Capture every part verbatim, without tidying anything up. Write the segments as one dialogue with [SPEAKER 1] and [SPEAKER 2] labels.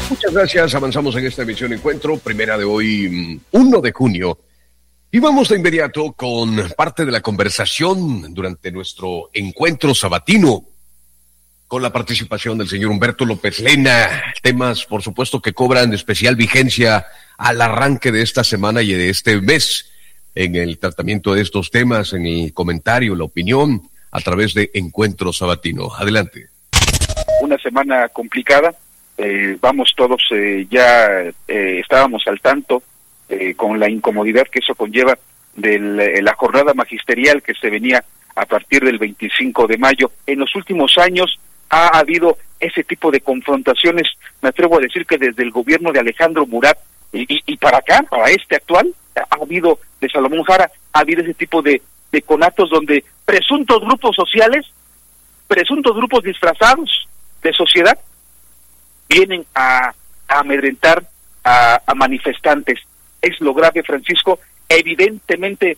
[SPEAKER 1] Muchas gracias, avanzamos en esta emisión Encuentro, primera de hoy, uno de junio. Y vamos de inmediato con parte de la conversación durante nuestro encuentro sabatino, con la participación del señor Humberto López Lena. Temas, por supuesto, que cobran especial vigencia al arranque de esta semana y de este mes, en el tratamiento de estos temas, en el comentario, la opinión, a través de Encuentro Sabatino. Adelante.
[SPEAKER 2] Una semana complicada, eh, vamos todos, eh, ya eh, estábamos al tanto eh, con la incomodidad que eso conlleva de la jornada magisterial que se venía a partir del veinticinco de mayo. En los últimos años ha habido ese tipo de confrontaciones, me atrevo a decir que desde el gobierno de Alejandro Murat y, y, y para acá, para este actual, ha habido, de Salomón Jara, ha habido ese tipo de, de conatos donde presuntos grupos sociales, presuntos grupos disfrazados de sociedad, vienen a, a amedrentar a, a manifestantes. Es lo grave, Francisco. Evidentemente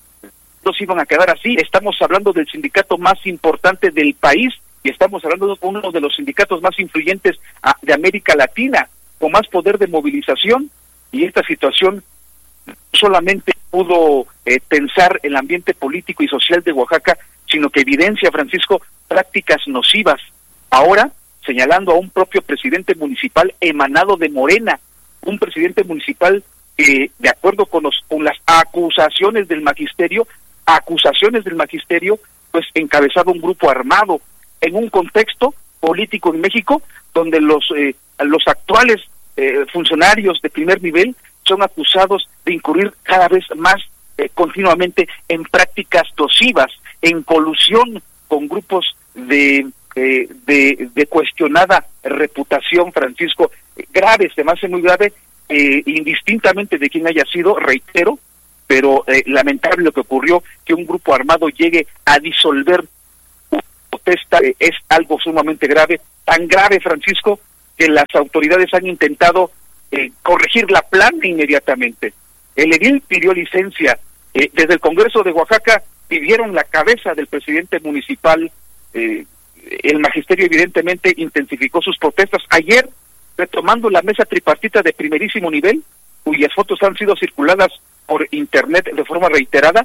[SPEAKER 2] no se iban a quedar así. Estamos hablando del sindicato más importante del país y estamos hablando de uno de los sindicatos más influyentes a, de América Latina, con más poder de movilización, y esta situación solamente pudo eh, tensar el ambiente político y social de Oaxaca, sino que evidencia, Francisco, prácticas nocivas. Ahora, señalando a un propio presidente municipal emanado de Morena, un presidente municipal que, eh, de acuerdo con, los, con las acusaciones del magisterio, acusaciones del magisterio, pues encabezaba un grupo armado en un contexto político en México donde los eh, los actuales eh, funcionarios de primer nivel son acusados de incurrir cada vez más eh, continuamente en prácticas nocivas, en colusión con grupos de eh, de, de cuestionada reputación, Francisco, eh, grave, se me hace muy grave, eh, indistintamente de quién haya sido, reitero, pero eh, lamentable lo que ocurrió, que un grupo armado llegue a disolver una protesta, eh, es algo sumamente grave, tan grave, Francisco, que las autoridades han intentado eh, corregir la plana inmediatamente. El edil pidió licencia, eh, desde el Congreso de Oaxaca pidieron la cabeza del presidente municipal, eh, el magisterio evidentemente intensificó sus protestas. Ayer, retomando la mesa tripartita de primerísimo nivel, cuyas fotos han sido circuladas por internet de forma reiterada,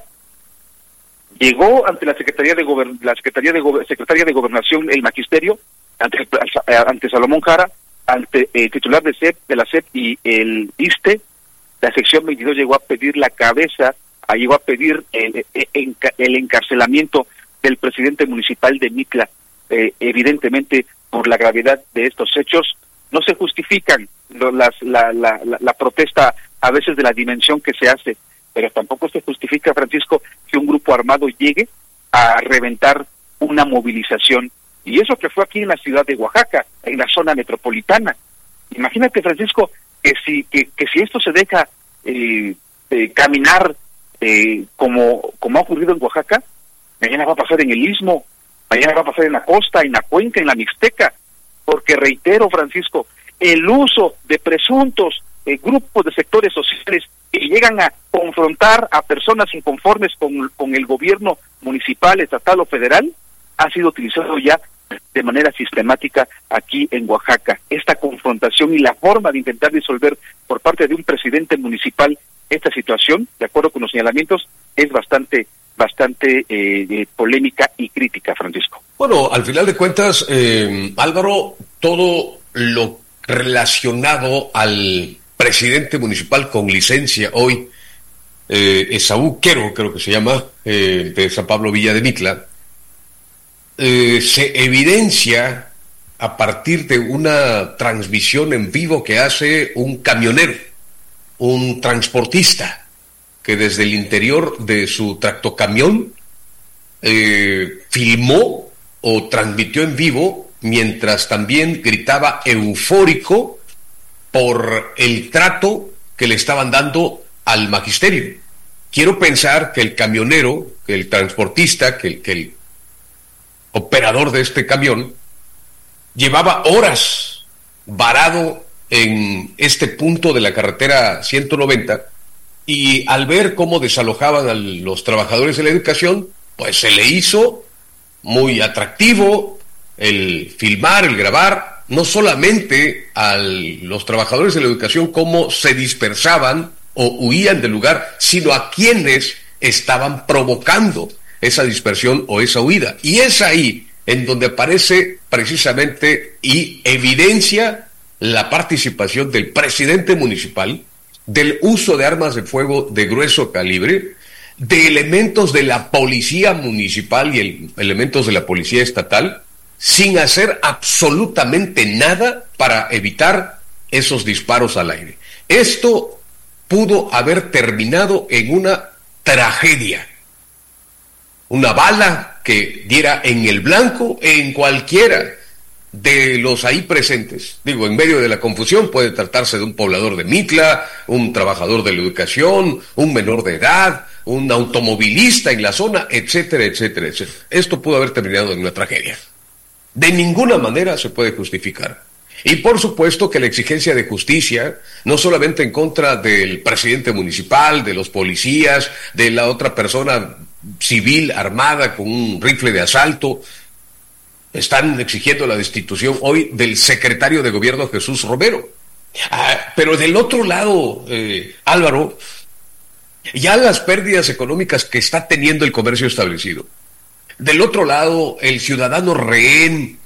[SPEAKER 2] llegó ante la Secretaría de Gober- la Secretaría de Go- Secretaría de Gobernación el magisterio, ante, ante Salomón Jara, ante el titular de C E P, de la C E P y el ISSSTE. La sección veintidós llegó a pedir la cabeza, llegó a pedir el, el, el encarcelamiento del presidente municipal de Mitla. Eh, evidentemente, por la gravedad de estos hechos, no se justifican lo, las, la, la, la, la protesta a veces de la dimensión que se hace, pero tampoco se justifica, Francisco, que un grupo armado llegue a reventar una movilización. Y eso que fue aquí en la ciudad de Oaxaca, en la zona metropolitana. Imagínate, Francisco, que si que, que si esto se deja eh, eh, caminar eh, como, como ha ocurrido en Oaxaca, mañana va a pasar en el Istmo, mañana va a pasar en la costa, en la cuenca, en la Mixteca, porque reitero, Francisco, el uso de presuntos eh, grupos de sectores sociales que llegan a confrontar a personas inconformes con, con el gobierno municipal, estatal o federal, ha sido utilizado ya de manera sistemática aquí en Oaxaca. Esta confrontación y la forma de intentar disolver por parte de un presidente municipal esta situación, de acuerdo con los señalamientos, es bastante bastante eh, eh, polémica y crítica, Francisco.
[SPEAKER 1] Bueno, al final de cuentas, eh, Álvaro, todo lo relacionado al presidente municipal con licencia hoy, eh, Esaú Quero, creo que se llama, eh, de San Pablo Villa de Mitla, eh, se evidencia a partir de una transmisión en vivo que hace un camionero, un transportista, que desde el interior de su tractocamión eh, filmó o transmitió en vivo, mientras también gritaba eufórico por el trato que le estaban dando al magisterio. Quiero pensar que el camionero, que el transportista, que el, que el operador de este camión, llevaba horas varado en este punto de la carretera ciento noventa, y al ver cómo desalojaban a los trabajadores de la educación, pues se le hizo muy atractivo el filmar, el grabar, no solamente a los trabajadores de la educación cómo se dispersaban o huían del lugar, sino a quienes estaban provocando esa dispersión o esa huida. Y es ahí en donde aparece precisamente y evidencia la participación del presidente municipal, del uso de armas de fuego de grueso calibre, de elementos de la policía municipal y el, elementos de la policía estatal, sin hacer absolutamente nada para evitar esos disparos al aire. Esto pudo haber terminado en una tragedia. Una bala que diera en el blanco en cualquiera de los ahí presentes. Digo, en medio de la confusión puede tratarse de un poblador de Mitla, un trabajador de la educación, un menor de edad, un automovilista en la zona, etcétera, etcétera, etcétera. Esto pudo haber terminado en una tragedia. De ninguna manera se puede justificar. Y por supuesto que la exigencia de justicia, no solamente en contra del presidente municipal, de los policías, de la otra persona civil armada con un rifle de asalto, están exigiendo la destitución hoy del secretario de gobierno Jesús Romero. Ah, pero del otro lado, eh, Álvaro, ya las pérdidas económicas que está teniendo el comercio establecido. Del otro lado, el ciudadano rehén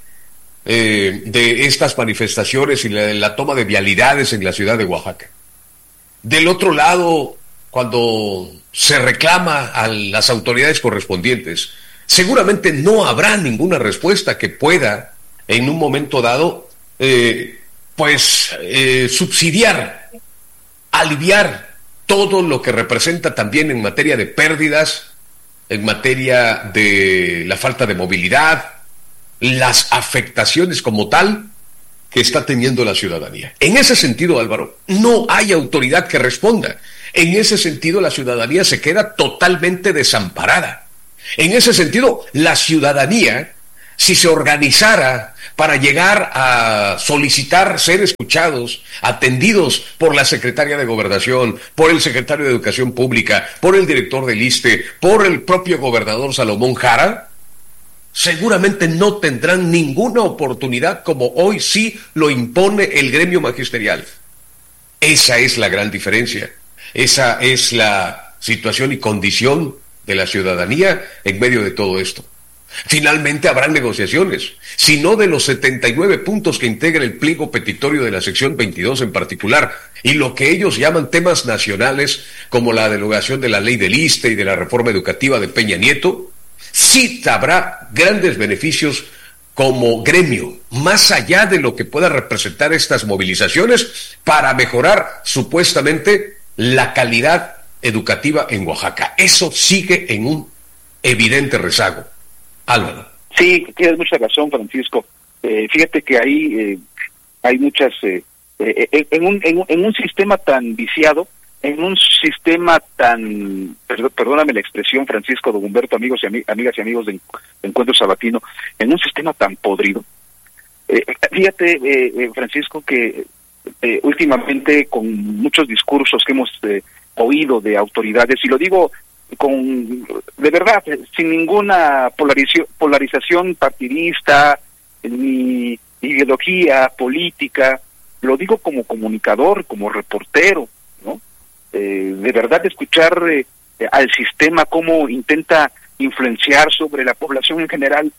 [SPEAKER 1] eh, de estas manifestaciones y la, la toma de vialidades en la ciudad de Oaxaca. Del otro lado, cuando se reclama a las autoridades correspondientes, seguramente no habrá ninguna respuesta que pueda, en un momento dado, eh, pues eh, subsidiar, aliviar todo lo que representa también en materia de pérdidas, en materia de la falta de movilidad, las afectaciones como tal que está teniendo la ciudadanía. En ese sentido, Álvaro, no hay autoridad que responda. En ese sentido, la ciudadanía se queda totalmente desamparada. En ese sentido, la ciudadanía, si se organizara para llegar a solicitar ser escuchados, atendidos por la secretaria de Gobernación, por el secretario de Educación Pública, por el director del ISSSTE, por el propio gobernador Salomón Jara, seguramente no tendrán ninguna oportunidad como hoy sí lo impone el gremio magisterial. Esa es la gran diferencia. Esa es la situación y condición de la ciudadanía en medio de todo esto. Finalmente habrán negociaciones, si no de los setenta y nueve puntos que integra el pliego petitorio de la sección veintidós en particular, y lo que ellos llaman temas nacionales, como la derogación de la ley del ISSSTE y de la reforma educativa de Peña Nieto, sí habrá grandes beneficios como gremio, más allá de lo que pueda representar estas movilizaciones, para mejorar supuestamente la calidad educativa en Oaxaca. Eso sigue en un evidente rezago. Álvaro.
[SPEAKER 2] Sí, tienes mucha razón, Francisco. Eh, fíjate que ahí eh, hay muchas... Eh, eh, en, un, en, un, en un sistema tan viciado, en un sistema tan... Perdón, perdóname la expresión, Francisco, don Humberto, amigos y ami, amigas y amigos de, de Encuentro Sabatino, en un sistema tan podrido. Eh, fíjate, eh, eh, Francisco, que eh, últimamente con muchos discursos que hemos eh, oído de autoridades, y lo digo con de verdad, sin ninguna polarización, polarización partidista, ni ideología política, lo digo como comunicador, como reportero, ¿no? Eh, de verdad escuchar eh, al sistema cómo intenta influenciar sobre la población en general,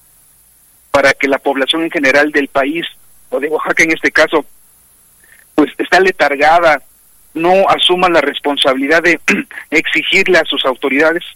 [SPEAKER 2] para que la población en general del país, o de Oaxaca en este caso, pues está letargada, no asuman la responsabilidad de exigirle a sus autoridades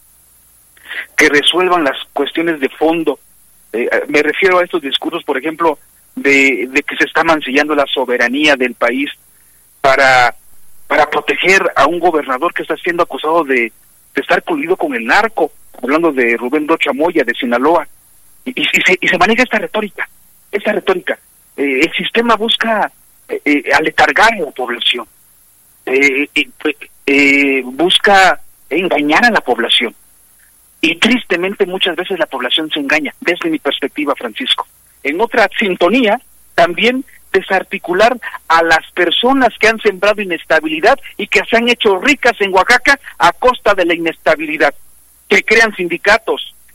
[SPEAKER 2] que resuelvan las cuestiones de fondo. Eh, me refiero a estos discursos, por ejemplo, de, de que se está mancillando la soberanía del país para, para proteger a un gobernador que está siendo acusado de, de estar coludido con el narco, hablando de Rubén Rocha Moya, de Sinaloa, y, y, y, se, y se maneja esta retórica, esta retórica. Eh, el sistema busca eh, eh, aletargar a la población. Eh, eh, eh, busca engañar a la población, y tristemente muchas veces la población se engaña, desde mi perspectiva, Francisco. En otra sintonía, también desarticular a las personas que han sembrado inestabilidad y que se han hecho ricas en Oaxaca a costa de la inestabilidad, que crean sindicatos,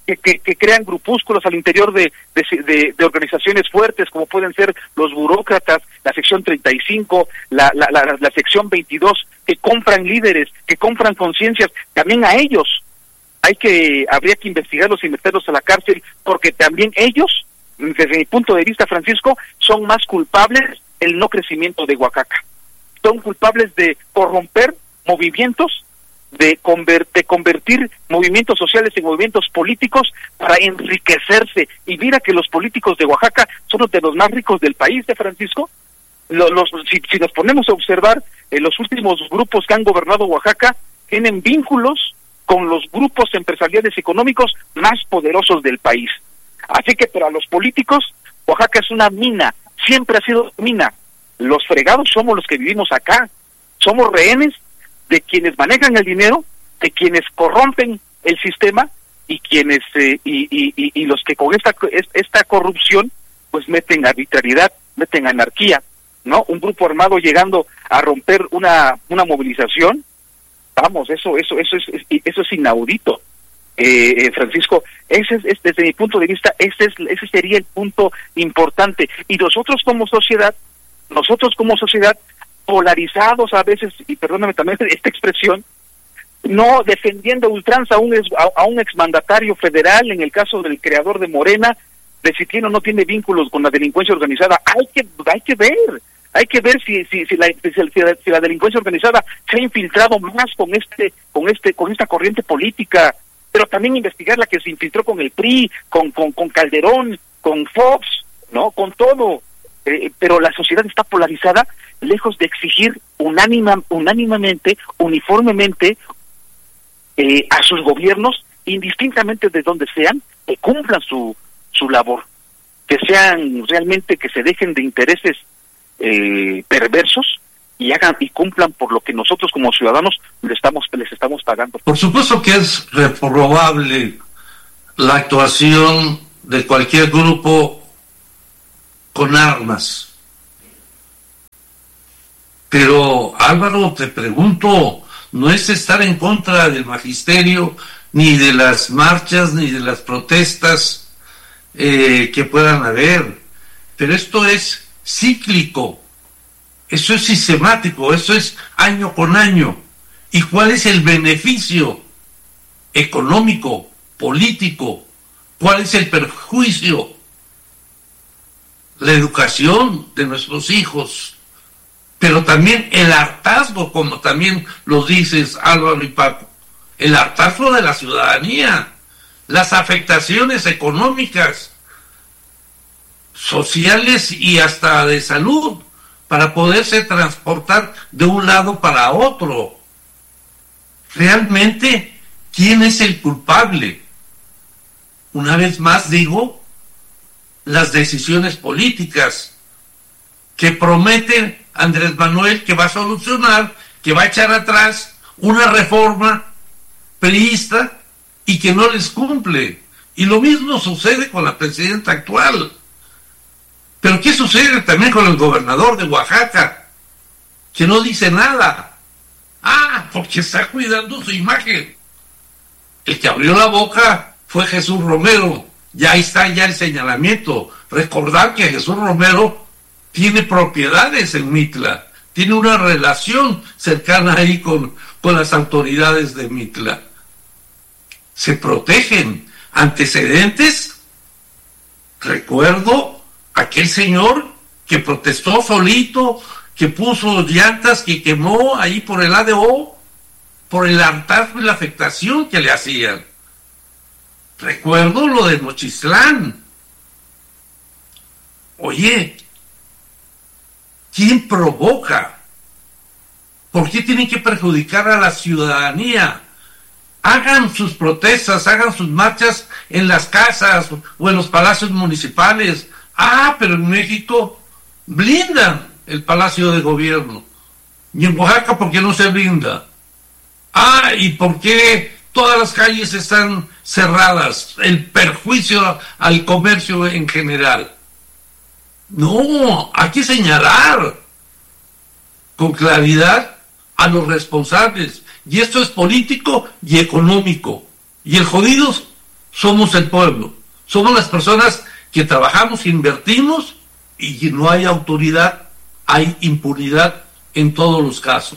[SPEAKER 2] que, que, que crean grupúsculos al interior de, de, de, de organizaciones fuertes, como pueden ser los burócratas, la sección treinta y cinco, la, la, la, la sección veintidós, que compran líderes, que compran conciencias. También a ellos hay que, habría que investigarlos y meterlos a la cárcel, porque también ellos, desde mi punto de vista, Francisco, son más culpables del no crecimiento de Oaxaca. Son culpables de corromper movimientos, de, conver, de convertir movimientos sociales en movimientos políticos para enriquecerse. Y mira que los políticos de Oaxaca son los de los más ricos del país, de Francisco. Los, los, si, si nos ponemos a observar, eh, los últimos grupos que han gobernado Oaxaca tienen vínculos con los grupos empresariales y económicos más poderosos del país. Así que para los políticos, Oaxaca es una mina, siempre ha sido mina. Los fregados somos los que vivimos acá, somos rehenes de quienes manejan el dinero, de quienes corrompen el sistema y quienes eh, y, y, y, y los que con esta esta corrupción pues meten arbitrariedad, meten anarquía, ¿no? Un grupo armado llegando a romper una una movilización, vamos, eso eso eso es eso es inaudito. Eh, eh, Francisco, ese es, es desde mi punto de vista ese es ese sería el punto importante. Y nosotros como sociedad, nosotros como sociedad polarizados a veces, y perdóname también esta expresión, no defendiendo a ultranza a un, ex, a, a un exmandatario federal, en el caso del creador de Morena, de si tiene o no tiene vínculos con la delincuencia organizada. Hay que hay que ver, hay que ver si si, si, la, si, la, si la delincuencia organizada se ha infiltrado más con este con este con esta corriente política, pero también investigar la que se infiltró con el P R I, con con, con Calderón, con Fox, no, con todo. Eh, pero la sociedad está polarizada, lejos de exigir unánima, unánimamente, uniformemente eh, a sus gobiernos, indistintamente de donde sean, que cumplan su su labor, que sean realmente, que se dejen de intereses eh, perversos y hagan y cumplan por lo que nosotros como ciudadanos les estamos les estamos pagando.
[SPEAKER 3] Por supuesto que es reprobable la actuación de cualquier grupo con armas. Pero, Álvaro, te pregunto, no es estar en contra del magisterio, ni de las marchas, ni de las protestas eh, que puedan haber, pero esto es cíclico, eso es sistemático, eso es año con año. ¿Y cuál es el beneficio económico, político? ¿Cuál es el perjuicio? La educación de nuestros hijos, pero también el hartazgo, como también lo dices, Álvaro y Paco, el hartazgo de la ciudadanía, las afectaciones económicas, sociales y hasta de salud, para poderse transportar de un lado para otro. Realmente, ¿quién es el culpable? Una vez más digo, las decisiones políticas que prometen Andrés Manuel que va a solucionar, que va a echar atrás una reforma priista y que no les cumple. Y lo mismo sucede con la presidenta actual. Pero ¿qué sucede también con el gobernador de Oaxaca? Que no dice nada. Ah, porque está cuidando su imagen. El que abrió la boca fue Jesús Romero. Ya ahí está ya el señalamiento. Recordar que Jesús Romero tiene propiedades en Mitla, tiene una relación cercana ahí con, con las autoridades de Mitla. Se protegen. Antecedentes, recuerdo aquel señor que protestó solito, que puso llantas, que quemó ahí por el A D O, por el hartazgo y la afectación que le hacían. Recuerdo lo de Nochistlán. Oye, ¿quién provoca? ¿Por qué tienen que perjudicar a la ciudadanía? Hagan sus protestas, hagan sus marchas en las casas o en los palacios municipales. Ah, pero en México blindan el Palacio de Gobierno. ¿Y en Oaxaca por qué no se blinda? Ah, ¿y por qué todas las calles están cerradas? El perjuicio al comercio en general. No, hay que señalar con claridad a los responsables. Y esto es político y económico. Y el jodido somos el pueblo, somos las personas que trabajamos, invertimos y no hay autoridad, hay impunidad en todos los casos.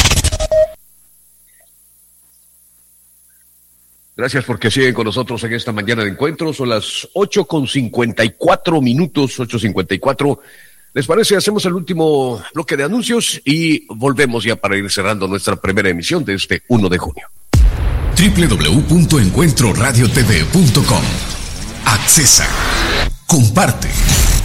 [SPEAKER 1] Gracias porque siguen con nosotros en esta mañana de encuentro. Son las ocho con cincuenta y cuatro minutos, ocho cincuenta y cuatro. ¿Les parece? Hacemos el último bloque de anuncios y volvemos ya para ir cerrando nuestra primera emisión de este uno de junio.
[SPEAKER 4] doble u doble u doble u punto encuentro radio t v punto com. Accesa. Comparte.